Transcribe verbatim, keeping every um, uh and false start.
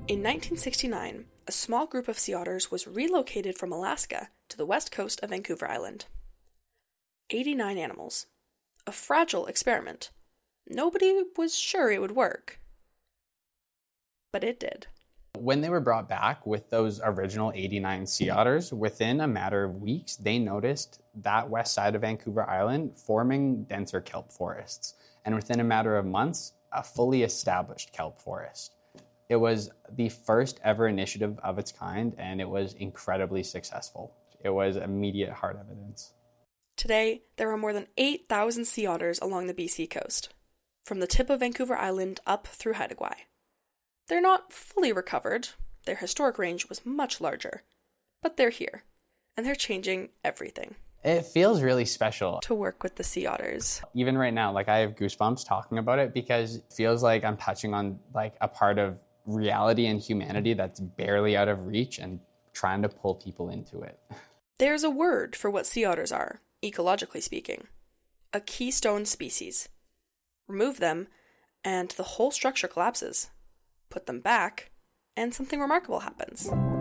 In nineteen sixty-nine, a small group of sea otters was relocated from Alaska to the west coast of Vancouver Island. eighty-nine animals. A fragile experiment. Nobody was sure it would work. But it did. When they were brought back with those original eighty-nine sea otters, within a matter of weeks, they noticed that west side of Vancouver Island forming denser kelp forests. And within a matter of months, a fully established kelp forest. It was the first ever initiative of its kind, and it was incredibly successful. It was immediate hard evidence. Today, there are more than eight thousand sea otters along the B C coast, from the tip of Vancouver Island up through Haida Gwaii. They're not fully recovered, their historic range was much larger, but they're here, and they're changing everything. It feels really special to work with the sea otters. Even right now, like I have goosebumps talking about it because it feels like I'm touching on like a part of reality and humanity that's barely out of reach and trying to pull people into it. There's a word for what sea otters are, ecologically speaking. A keystone species. Remove them, and the whole structure collapses. Put them back, and something remarkable happens.